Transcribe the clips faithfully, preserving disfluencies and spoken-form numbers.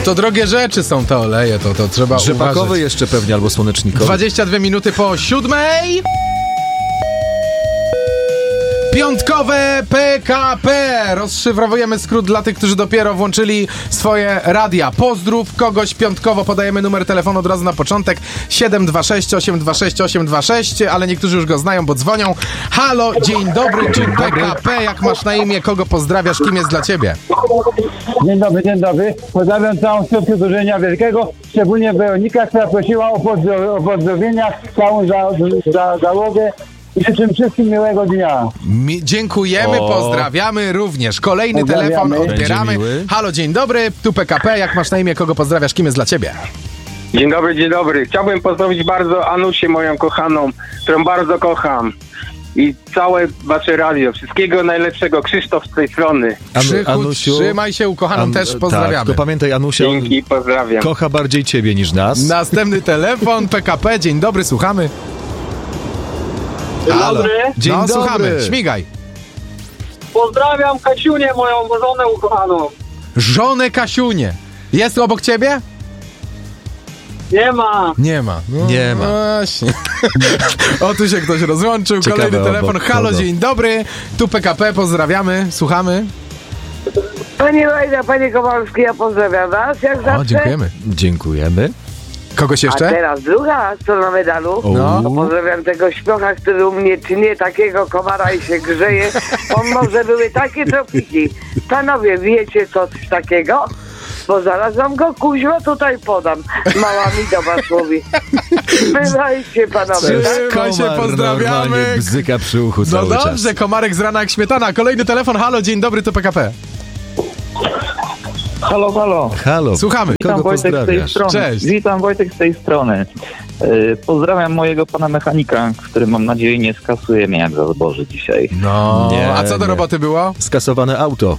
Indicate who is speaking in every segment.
Speaker 1: to drogie rzeczy są te oleje, to, to trzeba
Speaker 2: Rzepakowy
Speaker 1: uważać.
Speaker 2: jeszcze pewnie, albo słonecznikowy.
Speaker 1: dwadzieścia dwie minuty po siódmej. Piątkowe P K P. Rozszyfrowujemy skrót dla tych, którzy dopiero włączyli swoje radia. Pozdrów kogoś piątkowo. Podajemy numer telefonu od razu na początek. siedem dwa sześć osiem dwa sześć osiem dwa sześć, ale niektórzy już go znają, bo dzwonią. Halo, dzień dobry, czy P K P? Jak masz na imię? Kogo pozdrawiasz? Kim jest dla ciebie?
Speaker 3: Dzień dobry, dzień dobry. Pozdrawiam całą strukturę Drużenia Wielkiego, szczególnie Weronika, która prosiła o, pozdro- o pozdrowienia, całą za- za- załogę i życzę wszystkim miłego dnia.
Speaker 1: Mi- dziękujemy,
Speaker 2: O.
Speaker 1: pozdrawiamy również. Kolejny
Speaker 3: Pozdrawiamy.
Speaker 1: telefon odbieramy.
Speaker 2: Będzie miły.
Speaker 1: Halo, dzień dobry, tu P K P. Jak masz na imię? Kogo pozdrawiasz? Kim jest dla ciebie?
Speaker 4: Dzień dobry, dzień dobry. Chciałbym pozdrowić bardzo Anusię, moją kochaną, którą bardzo kocham. I całe wasze radio. Wszystkiego najlepszego. Krzysztof z tej strony.
Speaker 2: Anu,
Speaker 1: Krzychu,
Speaker 2: Anusiu,
Speaker 1: trzymaj się, ukochaną
Speaker 2: An-
Speaker 1: też
Speaker 2: Tak,
Speaker 1: pozdrawiamy.
Speaker 2: to pamiętaj, Anusia
Speaker 4: Dzięki, pozdrawiam.
Speaker 2: kocha bardziej ciebie niż nas.
Speaker 1: Następny telefon, P K P, dzień dobry, słuchamy.
Speaker 5: Dzień
Speaker 1: Halo.
Speaker 5: dobry.
Speaker 2: Dzień
Speaker 1: no,
Speaker 2: dobry.
Speaker 1: słuchamy, śmigaj.
Speaker 5: Pozdrawiam Kasiunię, moją żonę ukochaną.
Speaker 1: Żonę Kasiunię. Jest obok ciebie?
Speaker 5: Nie ma.
Speaker 1: Nie ma. No,
Speaker 2: Nie ma.
Speaker 1: Właśnie. O, tu się ktoś rozłączył.
Speaker 2: Ciekawe,
Speaker 1: Kolejny telefon.
Speaker 2: obok
Speaker 1: Halo,
Speaker 2: kogo?
Speaker 1: dzień dobry. Tu P K P, pozdrawiamy, słuchamy.
Speaker 6: Panie Wajda, panie Kowalski, ja pozdrawiam was, jak zawsze.
Speaker 1: O, dziękujemy.
Speaker 2: Dziękujemy.
Speaker 1: Kogoś
Speaker 6: A
Speaker 1: jeszcze?
Speaker 6: teraz druga strona medalu.
Speaker 1: No.
Speaker 6: To pozdrawiam tego śpiocha, który u mnie tnie takiego komara i się grzeje. Pomimo, były takie tropiki. Panowie, wiecie co coś takiego? Bo zaraz wam go kuźwa tutaj podam. Mała mi do was mówi. Bywajcie, panowie. tak?
Speaker 1: Trzymaj się,
Speaker 2: Komar
Speaker 1: pozdrawiamy.
Speaker 2: normalnie bzyka przy uchu
Speaker 1: No
Speaker 2: cały
Speaker 1: dobrze,
Speaker 2: czas.
Speaker 1: komarek z rana jak śmietana. Kolejny telefon. Halo, dzień dobry, to P K P.
Speaker 7: Halo, halo.
Speaker 2: Halo,
Speaker 1: Słuchamy.
Speaker 7: Witam
Speaker 2: kogo
Speaker 7: Wojtek z tej
Speaker 2: pozdrawiasz?
Speaker 7: strony.
Speaker 1: Cześć.
Speaker 7: Witam Wojtek z tej strony. Yy, pozdrawiam mojego pana mechanika, który mam nadzieję nie skasuje mnie jak za zboże dzisiaj.
Speaker 1: No,
Speaker 2: Nie,
Speaker 1: a co do
Speaker 2: nie.
Speaker 1: roboty było?
Speaker 2: Skasowane auto.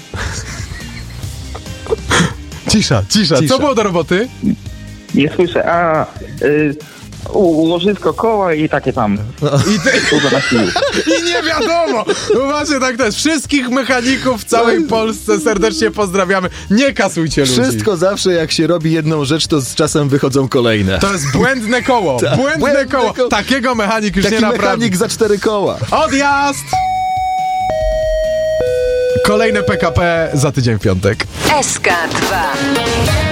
Speaker 1: Cisza, cisza.
Speaker 2: Cisza.
Speaker 1: Co było do roboty?
Speaker 7: Nie słyszę, a yy, u- łożysko koła i takie tam.
Speaker 1: I, te,
Speaker 7: Cudo na sił.
Speaker 1: I nie wiadomo. No właśnie tak to jest. Wszystkich mechaników w całej Polsce serdecznie pozdrawiamy. Nie kasujcie ludzi.
Speaker 2: Wszystko zawsze jak się robi jedną rzecz, to z czasem wychodzą kolejne.
Speaker 1: To jest błędne koło.
Speaker 2: Tak,
Speaker 1: Błędne,
Speaker 2: błędne
Speaker 1: koło.
Speaker 2: koło.
Speaker 1: Takiego mechanik już
Speaker 2: Taki
Speaker 1: nie naprawi.
Speaker 2: mechanik za cztery koła.
Speaker 1: Odjazd! Kolejne P K P za tydzień w piątek.
Speaker 8: S K dwa.